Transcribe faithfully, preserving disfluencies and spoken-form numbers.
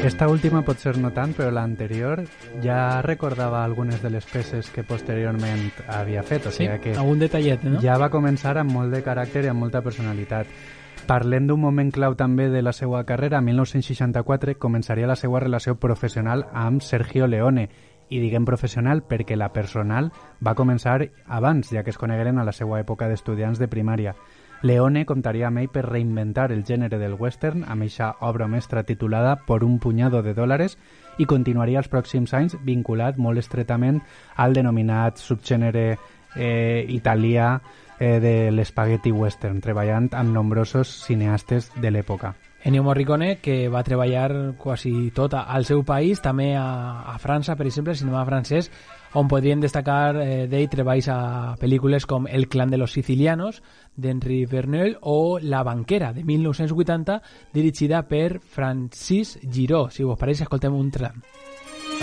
Esta última pot ser no tant, però l'anterior ja recordava algunes de les peces que posteriorment havia fet, o Sí, sigui que algun detallet, no? ja va començar amb molt de caràcter i amb molta personalitat. Parlem d'un moment clau també de la seva carrera. En mil nou-cents seixanta-quatre començaria la seva relació professional amb Sergio Leone, i diguem professional perquè la personal va començar abans, ja que es conegueren a la seva època d'estudiants de primària. Leone comptaria amb ell per reinventar el gènere del western amb eixa obra mestra titulada Por un puñado de dólares, i continuaria els pròxims anys vinculat molt estretament al denominat subgènere eh, italià eh, de l'espaghetti western, treballant amb nombrosos cineastes de l'època. Ennio Morricone, que va treballar quasi tot al seu país, també a, a França, per exemple, el cinema francès, on podríem destacar eh, d'ell treballs a pel·lícules com El clan de los sicilianos, d'Henri Verneuil, o La banquera, de mil nou-cents vuitanta, dirigida per Francis Giró. Si vos pareix, escoltem un tram.